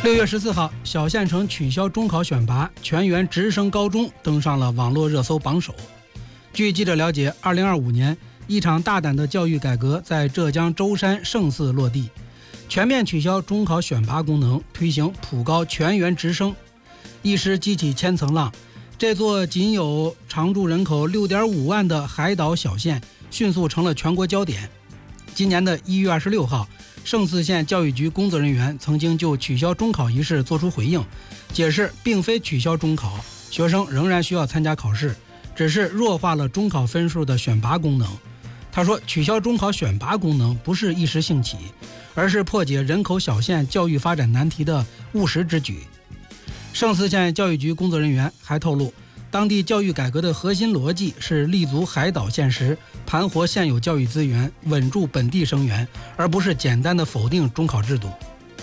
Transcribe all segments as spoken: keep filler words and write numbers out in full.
六月十四号，小县城取消中考选拔，全员直升高中登上了网络热搜榜首。据记者了解，二零二五年一场大胆的教育改革在浙江舟山胜似落地，全面取消中考选拔功能，推行普高全员直升，一时激起千层浪。这座仅有常住人口 六点五万的海岛小县迅速成了全国焦点。今年的一月二十六号，胜似县教育局工作人员曾经就取消中考一事作出回应，解释并非取消中考，学生仍然需要参加考试，只是弱化了中考分数的选拔功能。他说，取消中考选拔功能不是一时兴起，而是破解人口小县教育发展难题的务实之举。胜似县教育局工作人员还透露，当地教育改革的核心逻辑是立足海岛现实，盘活现有教育资源，稳住本地生源，而不是简单的否定中考制度。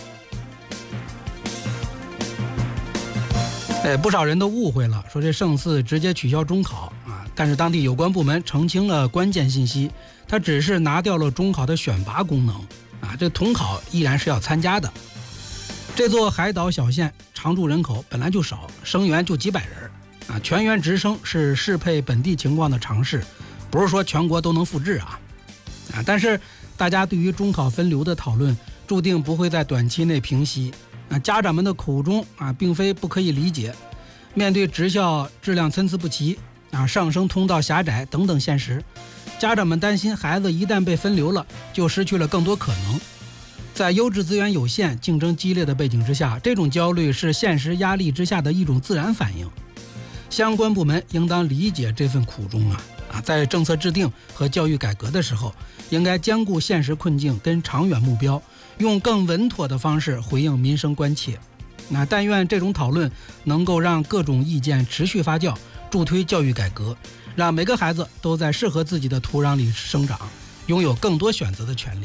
哎，不少人都误会了，说这胜似直接取消中考啊，但是当地有关部门澄清了关键信息，它只是拿掉了中考的选拔功能啊，这统考依然是要参加的。这座海岛小县常住人口本来就少，生源就几百人啊，全员直升是适配本地情况的尝试，不是说全国都能复制啊啊！但是大家对于中考分流的讨论注定不会在短期内平息啊，家长们的苦衷啊，并非不可以理解。面对职校质量参差不齐啊，上升通道狭窄等等现实，家长们担心孩子一旦被分流了，就失去了更多可能。在优质资源有限、竞争激烈的背景之下，这种焦虑是现实压力之下的一种自然反应。相关部门应当理解这份苦衷啊啊，在政策制定和教育改革的时候，应该兼顾现实困境跟长远目标，用更稳妥的方式回应民生关切。那但愿这种讨论能够让各种意见持续发酵，助推教育改革，让每个孩子都在适合自己的土壤里生长，拥有更多选择的权利。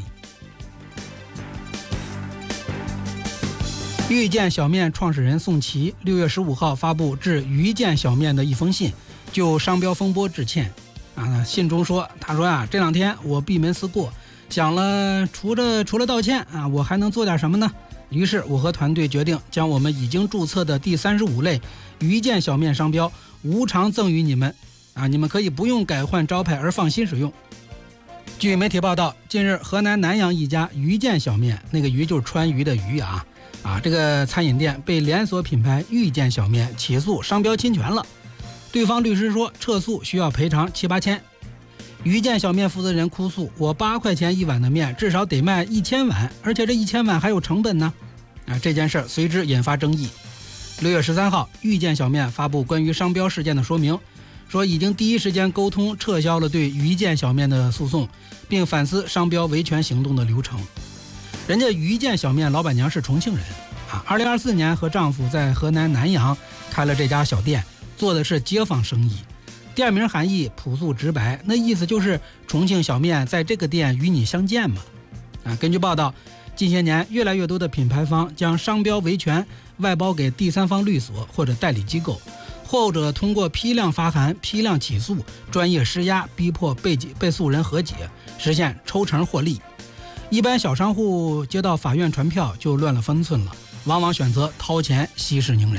遇见小面创始人宋琦六月十五号发布致遇见小面的一封信，就商标风波致歉。啊，信中说，他说啊，这两天我闭门思过，想了除了除了道歉啊，我还能做点什么呢？于是我和团队决定将我们已经注册的第三十五类遇见小面商标无偿赠予你们啊，你们可以不用改换招牌而放心使用。据媒体报道，近日河南南阳一家遇见小面，那个鱼就是川渝的鱼啊。啊，这个餐饮店被连锁品牌遇见小面起诉商标侵权了，对方律师说撤诉需要赔偿七八千。遇见小面负责人哭诉，我八块钱一碗的面至少得卖一千碗，而且这一千碗还有成本呢。啊，这件事随之引发争议。六月十三号，遇见小面发布关于商标事件的说明，说已经第一时间沟通撤销了对遇见小面的诉讼，并反思商标维权行动的流程。人家遇见小面老板娘是重庆人啊，二零二四年和丈夫在河南南阳开了这家小店，做的是街坊生意。店名含义朴素直白，那意思就是重庆小面在这个店与你相见嘛。啊，根据报道，近些年越来越多的品牌方将商标维权外包给第三方律所或者代理机构，后者通过批量发函、批量起诉、专业施压，逼迫被被诉人和解，实现抽成获利。一般小商户接到法院传票就乱了分寸了，往往选择掏钱息事宁人。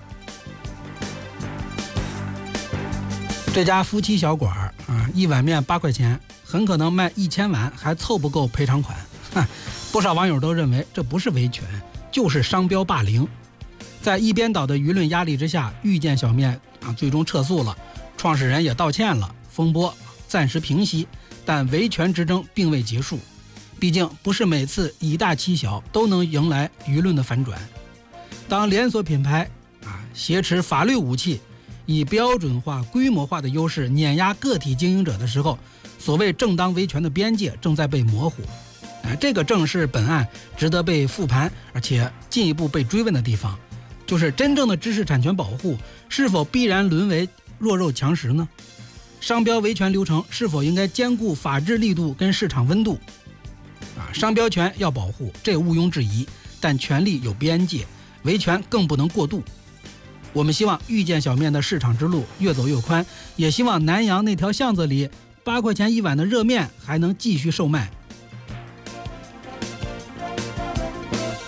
这家夫妻小馆啊，一碗面八块钱，很可能卖一千碗还凑不够赔偿款。不少网友都认为这不是维权，就是商标霸凌。在一边倒的舆论压力之下，遇见小面啊最终撤诉了，创始人也道歉了，风波暂时平息，但维权之争并未结束。毕竟不是每次以大欺小都能迎来舆论的反转。当连锁品牌啊挟持法律武器，以标准化、规模化的优势碾压个体经营者的时候，所谓正当维权的边界正在被模糊。啊，这个正是本案值得被复盘，而且进一步被追问的地方，就是真正的知识产权保护是否必然沦为弱肉强食呢？商标维权流程是否应该兼顾法治力度跟市场温度？啊，商标权要保护，这毋庸置疑，但权利有边界，维权更不能过度。我们希望遇见小面的市场之路越走越宽，也希望南阳那条巷子里八块钱一碗的热面还能继续售卖。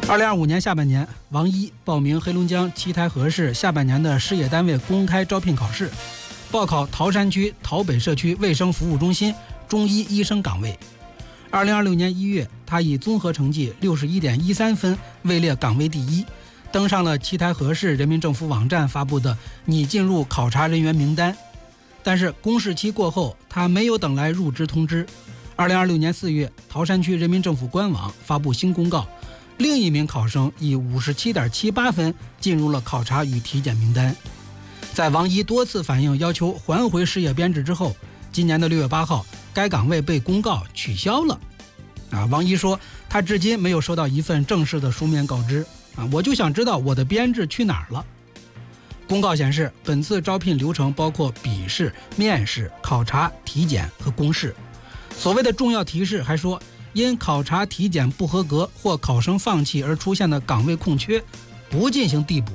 二零二五年下半年，王一报名黑龙江七台河市下半年的事业单位公开招聘考试，报考桃山区桃北社区卫生服务中心中医医生岗位。二零二六年一月，他以综合成绩六十一点一三分位列岗位第一，登上了七台河市人民政府网站发布的拟进入考察人员名单。但是公示期过后，他没有等来入职通知。二零二六年四月，桃山区人民政府官网发布新公告，另一名考生以五十七点七八分进入了考察与体检名单。在王一多次反映要求还回事业编制之后，今年的六月八号，该岗位被公告取消了。啊，王一说，他至今没有收到一份正式的书面告知。啊，我就想知道我的编制去哪儿了。公告显示，本次招聘流程包括笔试、面试、考察、体检和公示。所谓的重要提示还说，因考察体检不合格或考生放弃而出现的岗位空缺，不进行递补。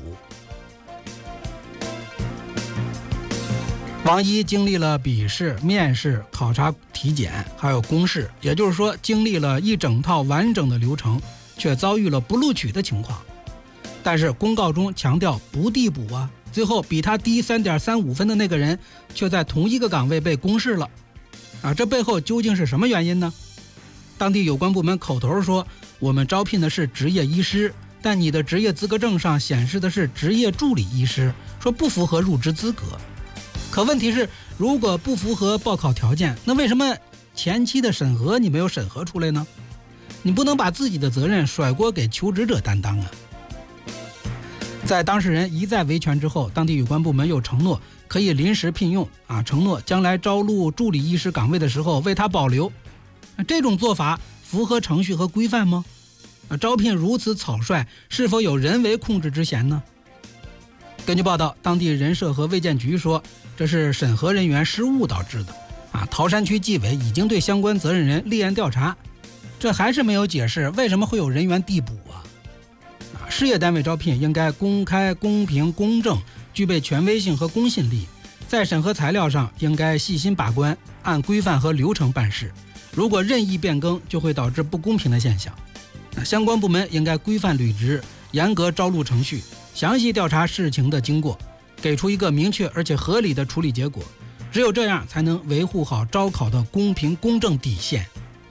王一经历了笔试、面试、考察、体检，还有公示，也就是说，经历了一整套完整的流程，却遭遇了不录取的情况。但是公告中强调不递补啊，最后比他低 三点三五分的那个人，却在同一个岗位被公示了。啊，这背后究竟是什么原因呢？当地有关部门口头说，我们招聘的是执业医师，但你的职业资格证上显示的是执业助理医师，说不符合入职资格。可问题是，如果不符合报考条件，那为什么前期的审核你没有审核出来呢？你不能把自己的责任甩锅给求职者担当啊。在当事人一再维权之后，当地有关部门又承诺可以临时聘用啊，承诺将来招录助理医师岗位的时候为他保留。这种做法符合程序和规范吗？啊，招聘如此草率，是否有人为控制之嫌呢？根据报道，当地人社和卫健局说，这是审核人员失误导致的。啊，桃山区纪委已经对相关责任人立案调查，这还是没有解释为什么会有人员递补啊。事业单位招聘应该公开、公平、公正，具备权威性和公信力，在审核材料上应该细心把关，按规范和流程办事。如果任意变更，就会导致不公平的现象。相关部门应该规范履职，严格招录程序，详细调查事情的经过，给出一个明确而且合理的处理结果。只有这样，才能维护好招考的公平公正底线。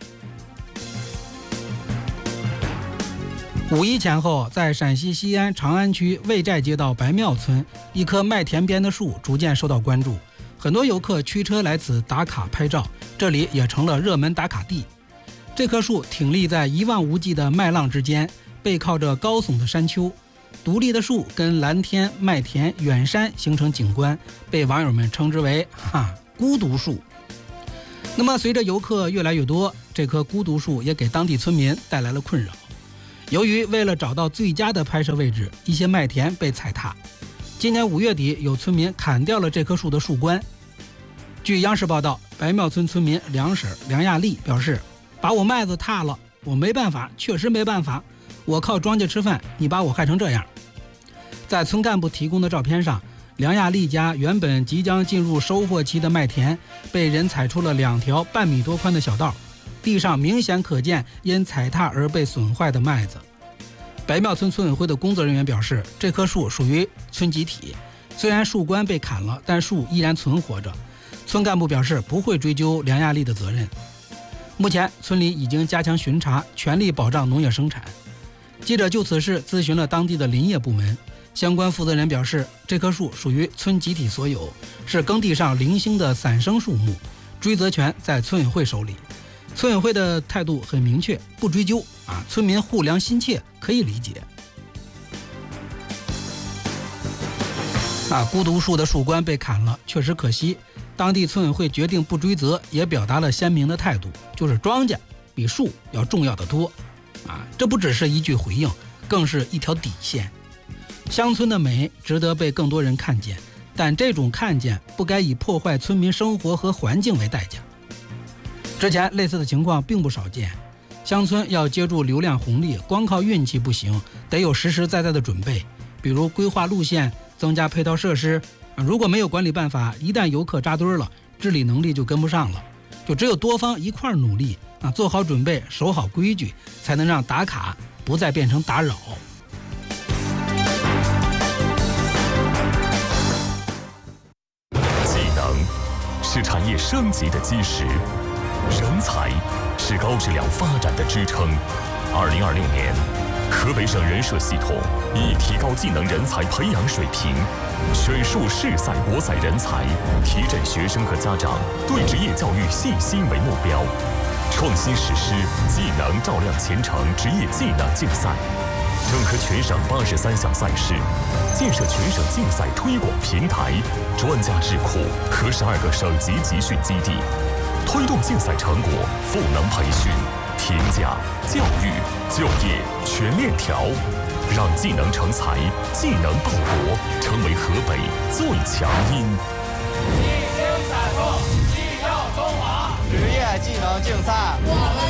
五一前后，在陕西西安长安区魏寨街道白庙村，一棵麦田边的树逐渐受到关注，很多游客驱车来此打卡拍照，这里也成了热门打卡地。这棵树挺立在一望无际的麦浪之间，背靠着高耸的山丘，独立的树跟蓝天、麦田、远山形成景观，被网友们称之为哈孤独树。那么随着游客越来越多，这棵孤独树也给当地村民带来了困扰。由于为了找到最佳的拍摄位置，一些麦田被踩踏。今年五月底，有村民砍掉了这棵树的树冠。据央视报道，白庙村村民梁婶梁亚丽表示，把我麦子踏了，我没办法，确实没办法，我靠庄稼吃饭，你把我害成这样。在村干部提供的照片上，梁亚丽家原本即将进入收获期的麦田，被人踩出了两条半米多宽的小道，地上明显可见因踩踏而被损坏的麦子。白庙村村委会的工作人员表示，这棵树属于村集体，虽然树冠被砍了，但树依然存活着。村干部表示不会追究梁亚丽的责任。目前村里已经加强巡查，全力保障农业生产。记者就此事咨询了当地的林业部门，相关负责人表示，这棵树属于村集体所有，是耕地上零星的散生树木，追责权在村委会手里。村委会的态度很明确，不追究啊，村民护粮心切，可以理解。啊，孤独树的树冠被砍了，确实可惜。当地村委会决定不追责，也表达了鲜明的态度，就是庄稼比树要重要得多。啊，这不只是一句回应，更是一条底线。乡村的美值得被更多人看见，但这种看见不该以破坏村民生活和环境为代价。之前类似的情况并不少见，乡村要接住流量红利，光靠运气不行，得有实实在在的准备，比如规划路线、增加配套设施。如果没有管理办法，一旦游客扎堆了，治理能力就跟不上了。就只有多方一块努力啊，做好准备，守好规矩，才能让打卡不再变成打扰。 技能是产业升级的基石，人才是高质量发展的支撑。二零二六年，河北省人社系统以提高技能人才培养水平，选树市赛国赛人才，提振学生和家长对职业教育信心为目标，创新实施技能照亮前程职业技能竞赛，整合全省八十三项赛事，建设全省竞赛推广平台、专家智库和十二个省级集训基地，推动竞赛成果赋能培训、评价、教育、就业全链条，让技能成才、技能报国成为河北最强音。 一心采购，技耀中华，职业技能竞赛，我们